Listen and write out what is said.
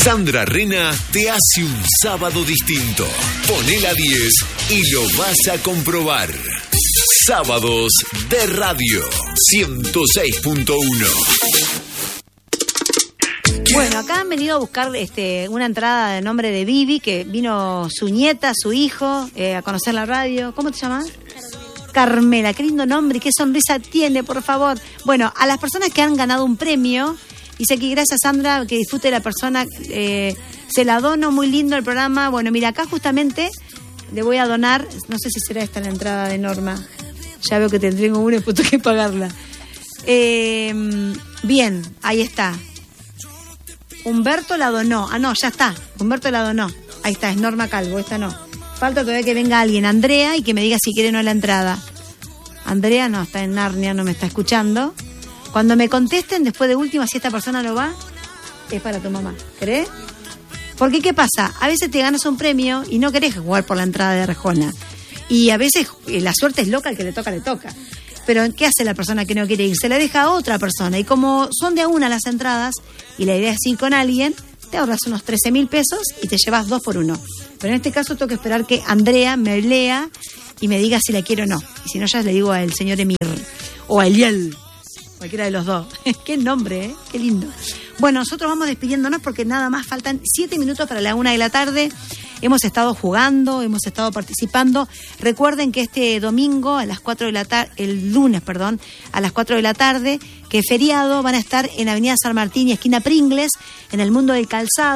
Sandra Rena te hace un sábado distinto. Poné la 10 y lo vas a comprobar. Sábados de Radio 106.1. Bueno, acá han venido a buscar una entrada de nombre de Vivi, que vino su nieta, su hijo, a conocer la radio. ¿Cómo te llamas? Carmela, qué lindo nombre y qué sonrisa tiene, por favor. Bueno, a las personas que han ganado un premio, dice que gracias, Sandra, que disfrute la persona, se la dono, muy lindo el programa. Bueno, mira, acá justamente le voy a donar, no sé si será esta la entrada de Norma, ya veo que te entrego una y después tengo que pagarla. Bien, ahí está. Humberto la donó. Ah, no, ya está. Humberto la donó. Ahí está, es Norma Calvo, esta no. Falta todavía que venga alguien, Andrea, y que me diga si quiere o no la entrada. Andrea no, está en Narnia, no me está escuchando. Cuando me contesten, después de última, si esta persona no va, es para tu mamá. ¿Querés? Porque, ¿qué pasa? A veces te ganas un premio y no querés jugar por la entrada de Arjona. Y a veces la suerte es loca, el que le toca, le toca. Pero ¿qué hace la persona que no quiere ir? Se la deja a otra persona. Y como son de a una las entradas, y la idea es ir con alguien, te ahorras unos 13.000 pesos y te llevas 2 por 1. Pero en este caso tengo que esperar que Andrea me lea y me diga si la quiero o no. Y si no, ya le digo al señor Emir o a Eliel, cualquiera de los dos. Qué nombre, ¿eh? Qué lindo. Bueno, nosotros vamos despidiéndonos porque nada más faltan 7 minutos para la 1 de la tarde. Hemos estado jugando, hemos estado participando. Recuerden que este domingo a las 4 de la tarde, el lunes, perdón, a las 4 de la tarde, que es feriado, van a estar en Avenida San Martín y esquina Pringles, en el Mundo del Calzado.